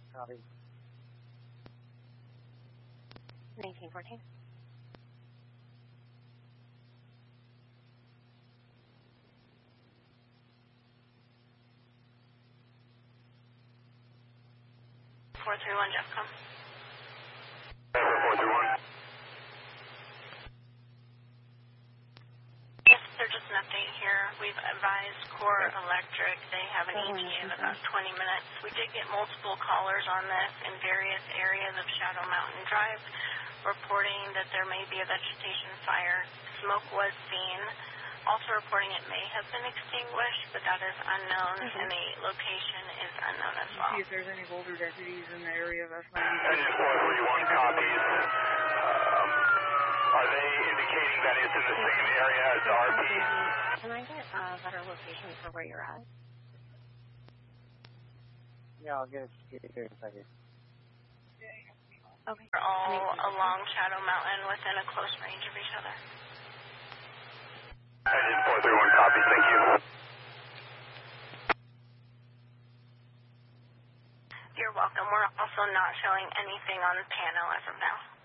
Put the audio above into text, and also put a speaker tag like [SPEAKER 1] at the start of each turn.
[SPEAKER 1] Copy.
[SPEAKER 2] 1914.
[SPEAKER 3] Jeff, come.
[SPEAKER 4] 431.
[SPEAKER 3] Yes, there's just an update here. We've advised Core Electric. They have an ETA of about 20 minutes. We did get multiple callers on this in various areas of Shadow Mountain Drive reporting that there may be a vegetation fire. Smoke was seen. Also reporting it may have been extinguished, but that is unknown, and the location is unknown as well.
[SPEAKER 1] See if there's any Boulder deputies in the area of F9.
[SPEAKER 4] Engine 431 copies. Are they indicating that it's in the same area as the RP?
[SPEAKER 2] Can I get a better location for where you're at?
[SPEAKER 1] Yeah, I'll get it here in a second.
[SPEAKER 2] Okay.
[SPEAKER 3] We're all along Shadow Mountain within a close range of each other.
[SPEAKER 4] Engine 431 copies, thank you.
[SPEAKER 3] You're welcome. We're also not showing anything on Pano as of now.